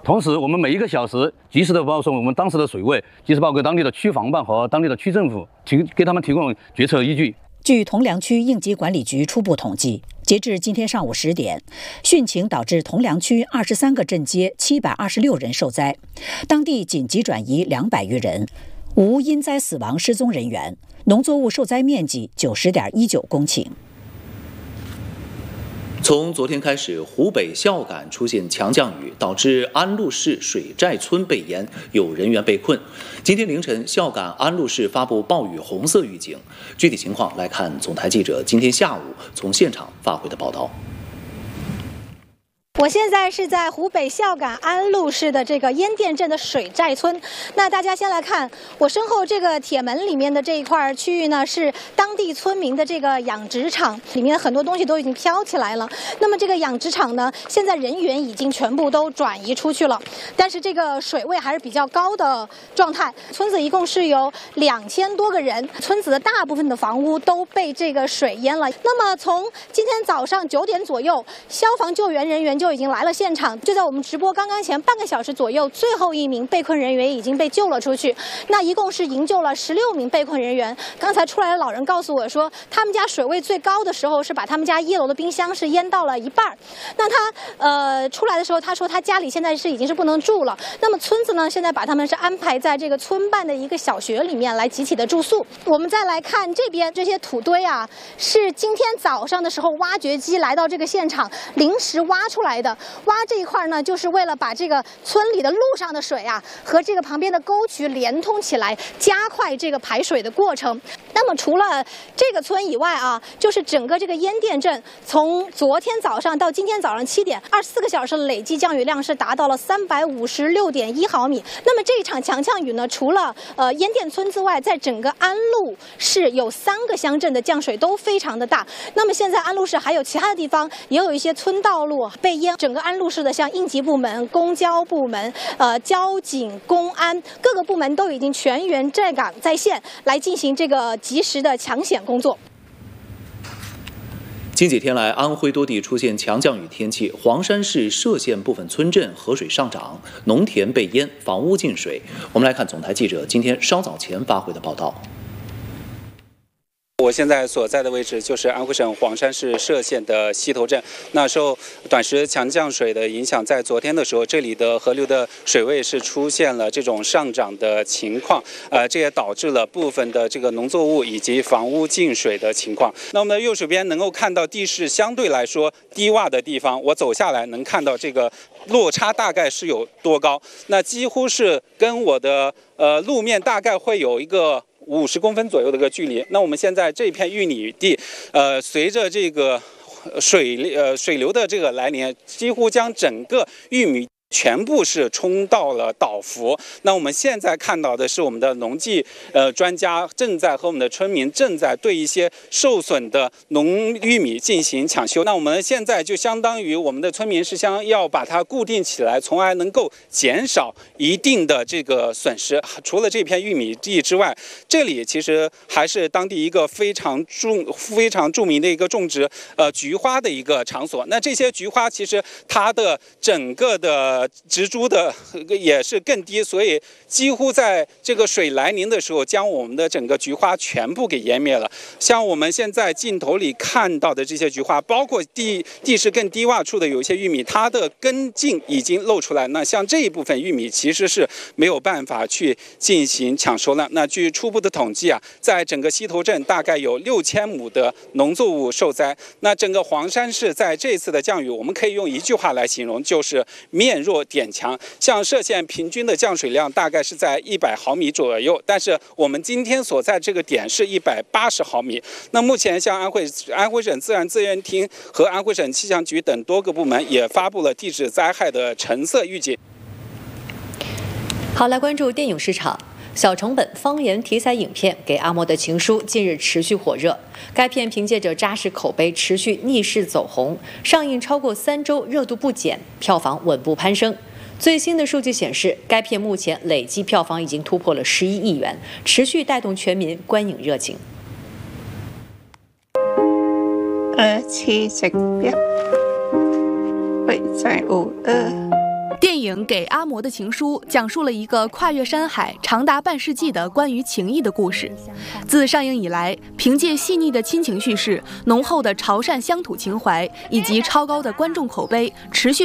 同时，我们每1个小时及时的报送我们当时的水位，及时报给当地的区防办和当地的区政府，给他们提供决策依据。 据铜梁区应急管理局初步统计，截至今天上午10点，汛情导致铜梁区23个镇街726人受灾，当地紧急转移200余人，无因灾死亡失踪人员，农作物受灾面积90.19公顷。 从昨天开始，湖北孝感出现强降雨，导致安陆市水寨村被淹，有人员被困。今天凌晨，孝感安陆市发布暴雨红色预警。具体情况来看，总台记者今天下午从现场发回的报道。 我现在是在湖北孝感安陆市的这个烟店镇的水寨村。那大家先来看我身后这个铁门里面的这一块区域呢，是当地村民的这个养殖场，里面很多东西都已经飘起来了。那么这个养殖场呢，现在人员已经全部都转移出去了，但是这个水位还是比较高的状态。村子一共是有2000多个人，村子的大部分的房屋都被这个水淹了。那么从今天早上9点左右，消防救援人员就已经来了现场，就在我们直播刚刚前半个小时左右，最后1名被困人员已经被救了出去。那一共是营救了16名被困人员。刚才出来的老人告诉我说，他们家水位最高的时候是把他们家1楼的冰箱是淹到了一半。那他出来的时候，他说他家里现在已经是不能住了。那么村子呢，现在把他们是安排在这个村办的一个小学里面来集体的住宿。我们再来看这边这些土堆啊，是今天早上的时候挖掘机来到这个现场临时挖出来的。挖这一块呢，就是为了把这个村里的路上的水啊和这个旁边的沟渠连通起来，加快这个排水的过程。那么除了这个村以外啊，就是整个这个烟店镇，从昨天早上到今天早上7点，24个小时的累计降雨量是达到了356.1毫米。那么这一场强降雨呢，除了烟店村之外，在整个安陆市有3个乡镇的降水都非常的大。那么现在安陆市还有其他的地方也有一些村道路被淹。整个安陆市的像应急部门、公交部门、交警、公安各个部门都已经全员在岗在线，来进行这个及时的抢险工作。 近几天来，安徽多地出现强降雨天气，黄山市歙县部分村镇河水上涨，农田被淹，房屋进水。我们来看总台记者今天稍早前发回的报道。 我现在所在的位置就是安徽省黄山市歙县的西头镇。那受短时强降水的影响，在昨天的时候，这里的河流的水位是出现了这种上涨的情况，这也导致了部分的这个农作物以及房屋进水的情况。那么右手边能够看到地势相对来说低洼的地方，我走下来能看到这个落差大概是有多高，那几乎是跟我的路面大概会有一个50公分左右的一个距离。那我们现在这片玉米地，随着这个水流的这个来临，几乎将整个玉米全部是冲到了倒伏。那我们现在看到的是我们的农技专家正在和我们的村民正在对一些受损的农玉米进行抢修。那我们现在就相当于我们的村民是要把它固定起来，从而能够减少一定的这个损失。除了这片玉米地之外，这里其实还是当地一个非常著名的一个种植菊花的一个场所。那这些菊花其实它的整个的植株的也是更低，所以几乎在这个水来临的时候，将我们的整个菊花全部给淹灭了。像我们现在镜头里看到的这些菊花，包括地势更低洼处的有一些玉米，它的根茎已经露出来。那像这一部分玉米其实是没有办法去进行抢收了。那据初步的统计啊，在整个西头镇大概有6000亩的农作物受灾。那整个黄山市在这次的降雨，我们可以用一句话来形容，就是面弱点强。像歙县平均的降水量大概是在100毫米左右，但是我们今天所在这个点是180毫米。那目前像安徽省自然资源厅和安徽省气象局等多个部门也发布了地质灾害的橙色预警。 好，来关注电影市场。小成本方言题材影片《给阿嬷的情书》近日持续火热，该片凭借着扎实口碑持续逆势走红，上映超过3周，热度不减，票房稳步攀升。最新的数据显示，该片目前累计票房已经突破了11亿元，持续带动全民观影热情。 黐食一，喂，真係好电影《给阿嬷的情书》讲述了一个跨越山海、长达半世纪的关于情谊的故事。自上映以来，凭借细腻的亲情叙事、浓厚的潮汕乡土情怀以及超高的观众口碑，持续